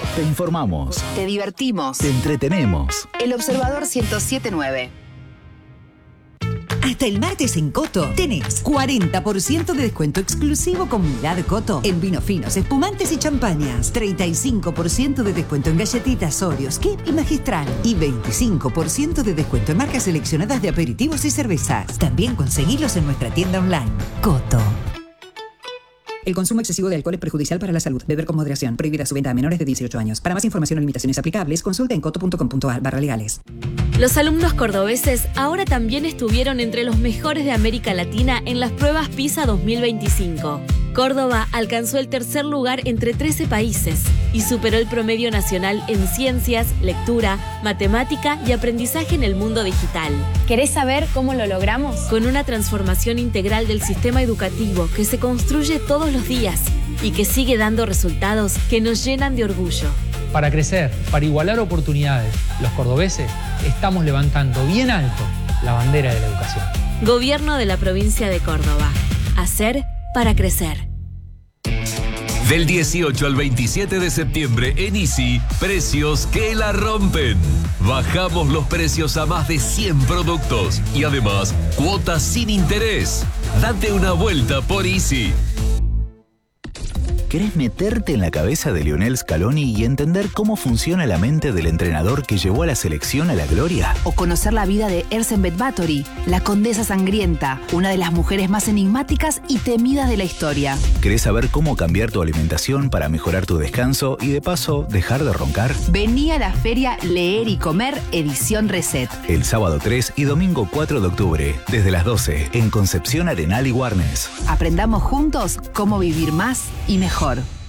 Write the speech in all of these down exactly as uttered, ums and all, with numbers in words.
Te informamos. Te divertimos. Te entretenemos. El Observador ciento siete punto nueve. Hasta el martes en Coto tenés cuarenta por ciento de descuento exclusivo con Milad Coto en vinos finos, espumantes y champañas. treinta y cinco por ciento de descuento en galletitas Oreos, Kip y Magistral. Y veinticinco por ciento de descuento en marcas seleccionadas de aperitivos y cervezas. También conseguilos en nuestra tienda online. Coto. El consumo excesivo de alcohol es perjudicial para la salud. Beber con moderación. Prohibida su venta a menores de dieciocho años. Para más información o limitaciones aplicables, consulta en coto punto com punto a r barra legales. Los alumnos cordobeses ahora también estuvieron entre los mejores de América Latina en las pruebas PISA dos mil veinticinco. Córdoba alcanzó el tercer lugar entre trece países y superó el promedio nacional en ciencias, lectura, matemática y aprendizaje en el mundo digital. ¿Querés saber cómo lo logramos? Con una transformación integral del sistema educativo que se construye todos los días y que sigue dando resultados que nos llenan de orgullo. Para crecer, para igualar oportunidades, los cordobeses estamos levantando bien alto la bandera de la educación. Gobierno de la provincia de Córdoba. Hacer para crecer. Del dieciocho al veintisiete de septiembre en Easy, precios que la rompen. Bajamos los precios a más de cien productos y además cuotas sin interés. Date una vuelta por Easy. ¿Querés meterte en la cabeza de Lionel Scaloni y entender cómo funciona la mente del entrenador que llevó a la selección a la gloria? O conocer la vida de Ersenbet Báthory, la condesa sangrienta, una de las mujeres más enigmáticas y temidas de la historia. ¿Querés saber cómo cambiar tu alimentación para mejorar tu descanso y de paso dejar de roncar? Vení a la feria Leer y Comer edición Reset. El sábado tres y domingo cuatro de octubre, desde las doce, en Concepción Arenal y Warnes. Aprendamos juntos cómo vivir más y mejor.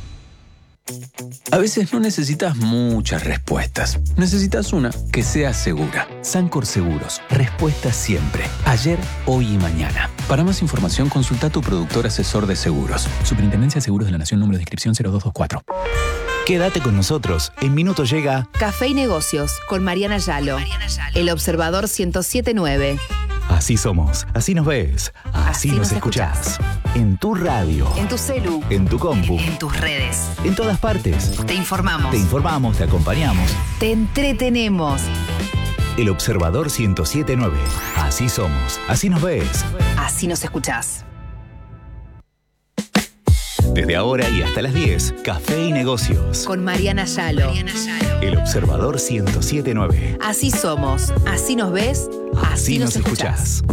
A veces no necesitas muchas respuestas. Necesitas una que sea segura. Sancor Seguros. Respuestas siempre. Ayer, hoy y mañana. Para más información, consulta a tu productor asesor de seguros. Superintendencia de Seguros de la Nación, número de inscripción cero dos dos cuatro. Quédate con nosotros. En minutos llega Café y Negocios con Mariana Yalo. Mariana Yalo. El Observador ciento siete punto nueve. Así somos, así nos ves, así, así nos, nos escuchás. En tu radio. En tu celu. En tu compu. En tus redes. En todas partes. Te informamos. Te informamos, te acompañamos. Te entretenemos. El Observador ciento siete punto nueve. Así somos, así nos ves. Así nos escuchás. Desde ahora y hasta las diez, Café y Negocios. Con Mariana Yalo. Mariana Yalo. El Observador ciento siete punto nueve. Así somos, así nos ves, así, así nos, nos escuchás.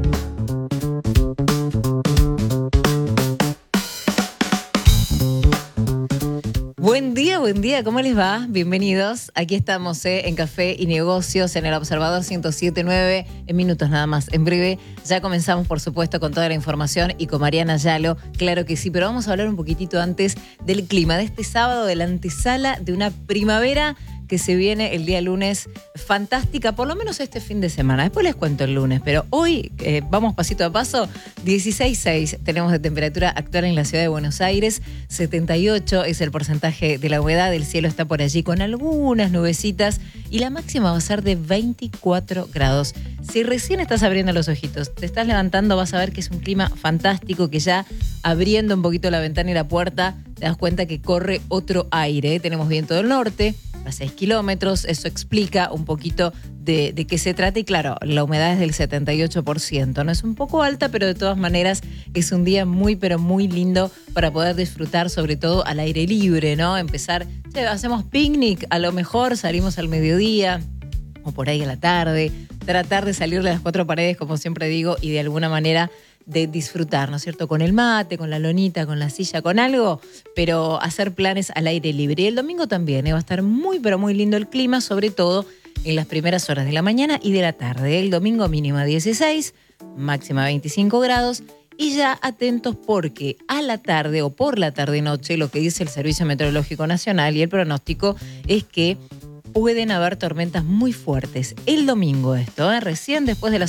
Buen día, buen día, ¿cómo les va? Bienvenidos. Aquí estamos eh, en Café y Negocios, en el Observador ciento siete punto nueve, en minutos nada más. En breve ya comenzamos, por supuesto, con toda la información y con Mariana Yalo, claro que sí, pero vamos a hablar un poquitito antes del clima, de este sábado, de la antesala de una primavera que se viene el día lunes, fantástica, por lo menos este fin de semana. Después les cuento el lunes, pero hoy eh, vamos pasito a paso. dieciséis punto seis tenemos de temperatura actual en la ciudad de Buenos Aires, setenta y ocho es el porcentaje de la humedad, el cielo está por allí con algunas nubecitas y la máxima va a ser de veinticuatro grados. Si recién estás abriendo los ojitos, te estás levantando, vas a ver que es un clima fantástico, que ya abriendo un poquito la ventana y la puerta, te das cuenta que corre otro aire. Tenemos viento del norte a seis kilómetros, eso explica un poquito de, de qué se trata y claro, la humedad es del setenta y ocho por ciento, no es un poco alta, pero de todas maneras es un día muy pero muy lindo para poder disfrutar, sobre todo al aire libre, ¿no? Empezar, che, hacemos picnic, a lo mejor salimos al mediodía o por ahí a la tarde, tratar de salir de las cuatro paredes, como siempre digo, y de alguna manera de disfrutar, ¿no es cierto? Con el mate, con la lonita, con la silla, con algo, pero hacer planes al aire libre. Y el domingo también, ¿eh? Va a estar muy, pero muy lindo el clima, sobre todo en las primeras horas de la mañana y de la tarde. El domingo mínima dieciséis, máxima veinticinco grados. Y ya atentos porque a la tarde o por la tarde-noche, lo que dice el Servicio Meteorológico Nacional y el pronóstico es que pueden haber tormentas muy fuertes. El domingo esto, ¿eh? Recién después de las